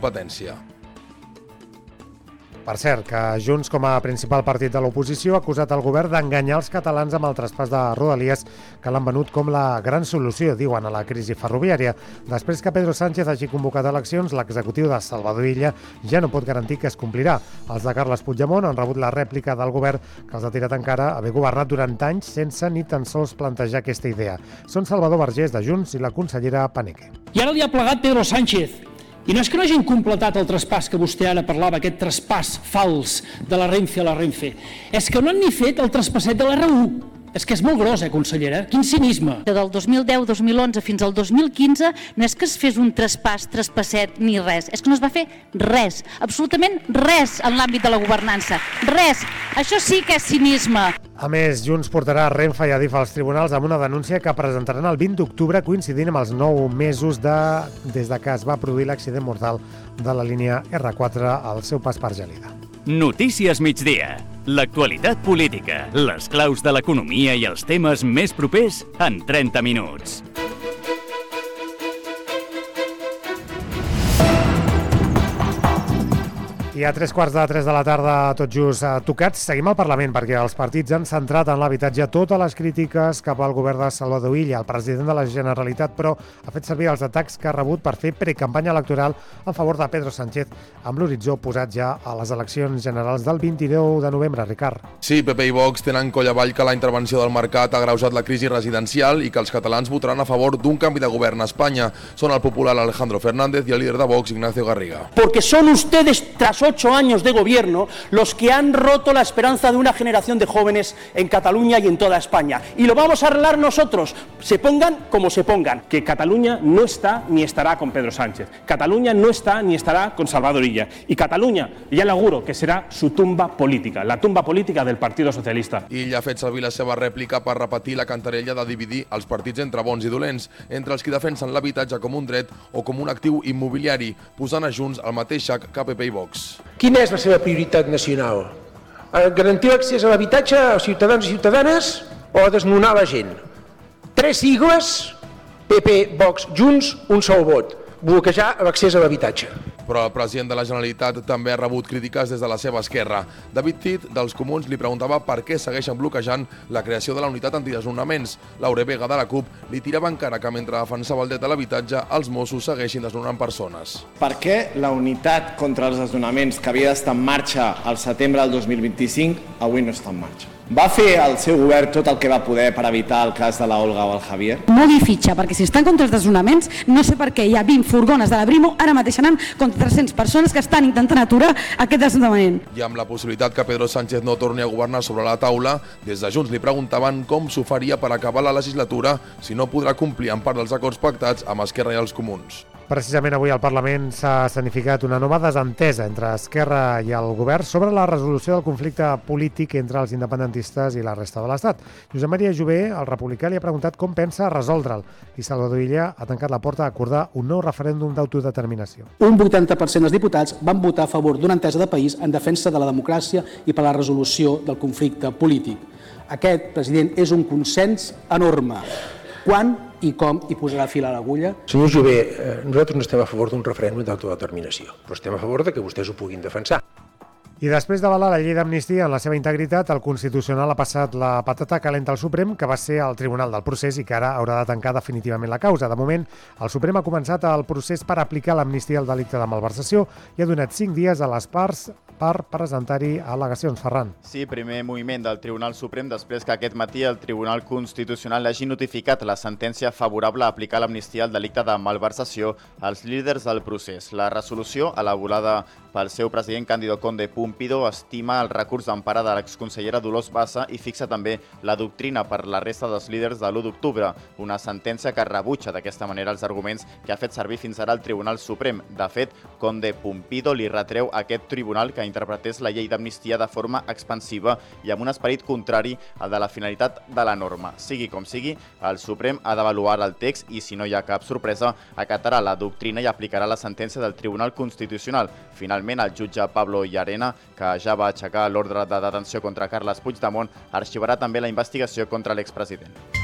competència. Per cert, que Junts, com a principal partit de l'oposició, ha acusat el govern d'enganyar els catalans amb el traspàs de Rodalies, que l'han venut com la gran solució, diuen, a la crisi ferroviària. Després que Pedro Sánchez hagi convocat eleccions, l'executiu de Salvador Illa ja no pot garantir que es complirà. Els de Carles Puigdemont han rebut la rèplica del govern, que els ha tirat encara haver governat durant anys sense ni tan sols plantejar aquesta idea. Són Salvador Vergés, de Junts, i la consellera Paneque. I ara li ha plegat Pedro Sánchez. I no és que no hagin completat el traspàs que vostè ara parlava, aquest traspàs fals de la Renfe a la Renfe. És que no han ni fet el traspasset de l'R1. És que és molt gros, consellera? Quin cinisme. Del 2010-2011 fins al 2015 no és que es fes un traspasset ni res, és que no es va fer res, absolutament res en l'àmbit de la governança. Res. Això sí que és cinisme. A més, Junts portarà Renfe i Adif als tribunals amb una denúncia que presentaran el 20 d'octubre, coincidint amb els 9 mesos des de que es va produir l'accident mortal de la línia R4 al seu pas per Gelida. Notícies migdia. L'actualitat política, les claus de l'economia i els temes més propers en 30 minuts. I a 3:15 de la tarda, tot just tocats, seguim al Parlament perquè els partits han centrat en l'habitatge totes les crítiques cap al govern de Salvador Illa. El president de la Generalitat, però, ha fet servir els atacs que ha rebut per fer precampanya electoral en favor de Pedro Sánchez, amb l'horitzó posat ja a les eleccions generals del 29 de novembre, Ricard. Sí, PP i Vox tenen coll avall que la intervenció del mercat ha agreujat la crisi residencial i que els catalans votaran a favor d'un canvi de govern a Espanya. Són el popular Alejandro Fernández i el líder de Vox, Ignacio Garriga. Porque son ustedes, tras 8 años de gobierno, los que han roto la esperanza de una generación de jóvenes en Cataluña y en toda España. Y lo vamos a arreglar nosotros, se pongan como se pongan. Que Cataluña no está ni estará con Pedro Sánchez. Cataluña no está ni estará con Salvador Illa. Y Cataluña, ya le auguro que será su tumba política, la tumba política del Partido Socialista. Illa ha fet servir la seva rèplica per repetir la cantarella de dividir els partits entre bons i dolents, entre els que defensen l'habitatge com un dret o com un actiu immobiliari, posant a Junts al mateix sac que PP i Vox. Quina és la seva prioritat nacional? Garantir l'accés a l'habitatge als ciutadans i ciutadanes o desnonar la gent? 3 sigles, PP, Vox, Junts, un sol vot. Bloquejar l'accés a l'habitatge. Però el president de la Generalitat també ha rebut crítiques des de la seva esquerra. David Cid, dels Comuns, li preguntava per què segueixen bloquejant la creació de la unitat antidesnonaments. Laure Vega, de la CUP, li tirava encara que mentre defensava el dret a l'habitatge, els Mossos segueixin desnonant persones. Per què la unitat contra els desnonaments que havia d'estar en marxa al setembre del 2025 avui no està en marxa? Va fer el seu govern tot el que va poder per evitar el cas de la Olga o el Javier? Mogui fitxa, perquè si estan contra els desnonaments, no sé per què hi ha 20 furgones de la Brimo, ara mateix anant contra 300 persones que estan intentant aturar aquest desnonament. I amb la possibilitat que Pedro Sánchez no torni a governar sobre la taula, des de Junts li preguntaven com s'ho faria per acabar la legislatura si no podrà complir en part dels acords pactats amb Esquerra i els Comuns. Precisament avui al Parlament s'ha escenificat una nova desentesa entre Esquerra i el govern sobre la resolució del conflicte polític entre els independentistes i la resta de l'Estat. Josep Maria Jové, el republicà, li ha preguntat com pensa resoldre'l i Salvador Illa ha tancat la porta a acordar un nou referèndum d'autodeterminació. Un 80% dels diputats van votar a favor d'una entesa de país en defensa de la democràcia i per la resolució del conflicte polític. Aquest, president, és un consens enorme. Quan i com hi posarà fil a l'agulla? Senyor Jové, nosaltres no estem a favor d'un referèndum d'autodeterminació, però estem a favor de que vostès ho puguin defensar. I després d'avalar la llei d'amnistia en la seva integritat, el Constitucional ha passat la patata calenta al Suprem, que va ser el Tribunal del Procés i que ara haurà de tancar definitivament la causa. De moment, el Suprem ha començat el procés per aplicar l'amnistia al delicte de malversació i ha donat 5 dies a les parts per presentar-hi al·legacions. Ferran. Sí, primer moviment del Tribunal Suprem després que aquest matí el Tribunal Constitucional hagi notificat la sentència favorable a aplicar l'amnistia al delicte de malversació als líders del procés. La resolució, elaborada pel seu president Cándido Conde Pumpido, estima el recurs d'empara de l'exconsellera Dolors Bassa i fixa també la doctrina per la resta dels líders de l'1 d'octubre, una sentència que rebutja d'aquesta manera els arguments que ha fet servir fins ara el Tribunal Suprem. De fet, Conde Pumpido li retreu a aquest tribunal que interpretés la llei d'amnistia de forma expansiva i amb un esperit contrari al de la finalitat de la norma. Sigui com sigui, el Suprem ha d'avaluar el text i, si no hi ha cap sorpresa, acatarà la doctrina i aplicarà la sentència del Tribunal Constitucional. Finalment, el jutge Pablo Llarena, que ja va aixecar l'ordre de detenció contra Carles Puigdemont, arxivarà també la investigació contra l'expresident.